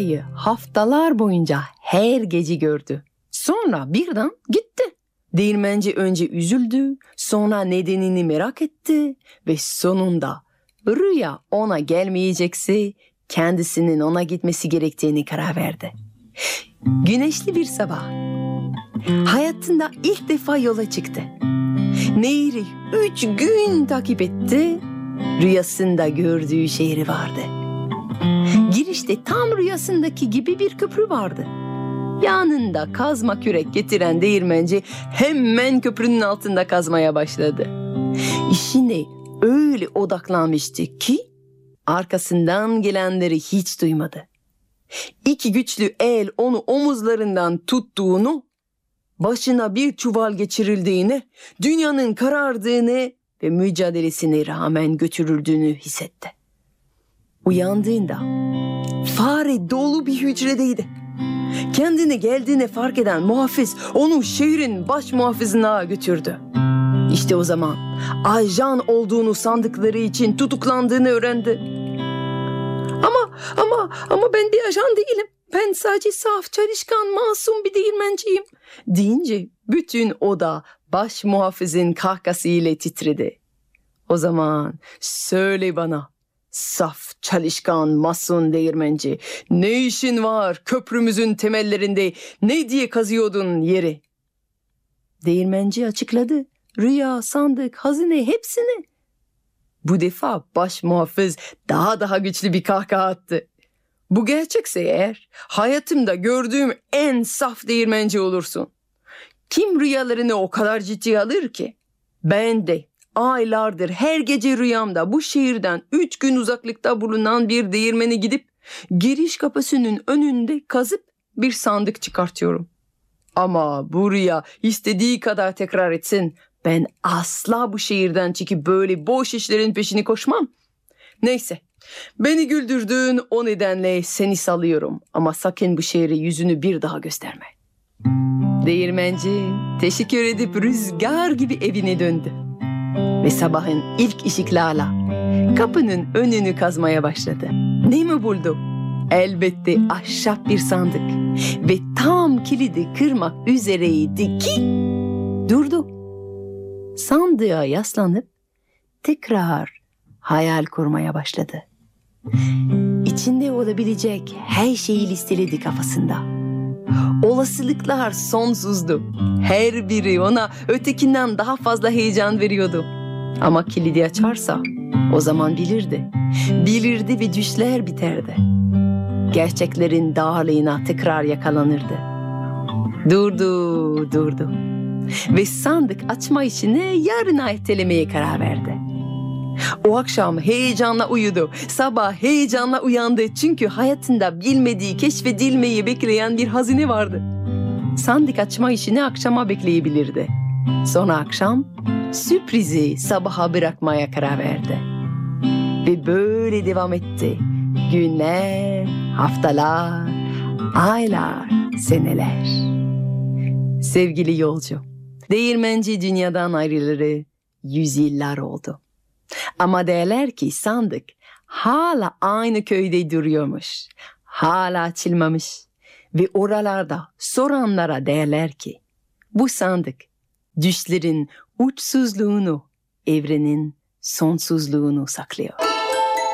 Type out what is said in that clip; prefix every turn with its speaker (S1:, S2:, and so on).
S1: rüyayı haftalar boyunca her gece gördü. Sonra birden gitti. Değirmenci önce üzüldü, sonra nedenini merak etti ve sonunda rüya ona gelmeyecekse kendisinin ona gitmesi gerektiğini karar verdi. Güneşli bir sabah hayatında ilk defa yola çıktı. Nehri 3 gün takip etti. Rüyasında gördüğü şehri vardı. Girişte tam rüyasındaki gibi bir köprü vardı. Yanında kazma kürek getiren değirmenci hemen köprünün altında kazmaya başladı. İşine öyle odaklanmıştı ki arkasından gelenleri hiç duymadı. 2 güçlü el onu omuzlarından tuttuğunu, başına bir çuval geçirildiğini, dünyanın karardığını ve mücadelesine rağmen götürüldüğünü hissetti. Uyandığında fare dolu bir hücredeydi. Kendine geldiğini fark eden muhafız onu şehrin baş muhafızına götürdü. İşte o zaman ajan olduğunu sandıkları için tutuklandığını öğrendi. Ama ben bir ajan değilim. Ben sadece saf, çalışkan, masum bir değirmenciyim deyince bütün oda baş muhafızın kahkasıyla titredi. O zaman söyle bana, saf, çalışkan, masum değirmenci, ne işin var köprümüzün temellerinde, ne diye kazıyordun yeri? Değirmenci açıkladı. Rüya, sandık, hazine hepsini. Bu defa baş muhafız daha güçlü bir kahkaha attı. Bu gerçekse eğer hayatımda gördüğüm en saf değirmenci olursun. Kim rüyalarını o kadar ciddiye alır ki? Ben de aylardır her gece rüyamda bu şehirden 3 gün uzaklıkta bulunan bir değirmene gidip giriş kapısının önünde kazıp bir sandık çıkartıyorum. Ama bu rüya istediği kadar tekrar etsin, ben asla bu şehirden çıkıp böyle boş işlerin peşini koşmam. Neyse, beni güldürdün, o nedenle seni salıyorum ama sakın bu şehre yüzünü bir daha gösterme. Değirmenci teşekkür edip rüzgar gibi evine döndü. Ve sabahın ilk ışıklarla kapının önünü kazmaya başladı. Ne mi buldu? Elbette ahşap bir sandık ve tam kilidi kırmak üzereydi ki durdu. Sandığa yaslanıp tekrar hayal kurmaya başladı. İçinde olabilecek her şeyi listeledi kafasında. Olasılıklar sonsuzdu. Her biri ona ötekinden daha fazla heyecan veriyordu. Ama kilidi açarsa o zaman bilirdi. Bilirdi ve düşler biterdi. Gerçeklerin dağarlığına tekrar yakalanırdı. Durdu. Ve sandık açma işini yarına ertelemeye karar verdi. O akşam heyecanla uyudu. Sabah heyecanla uyandı. Çünkü hayatında bilmediği, keşfedilmeyi bekleyen bir hazine vardı. Sandık açma işini akşama bekleyebilirdi. Sonra akşam sürprizi sabaha bırakmaya karar verdi. Ve böyle devam etti. Günler, haftalar, aylar, seneler. Sevgili yolcu, değirmenci dünyadan ayrılalı 100 yıllar oldu. Ama derler ki sandık hala aynı köyde duruyormuş. Hala açılmamış. Ve oralarda soranlara derler ki bu sandık düşlerin uçsuzluğunu, evrenin sonsuzluğunu saklıyor.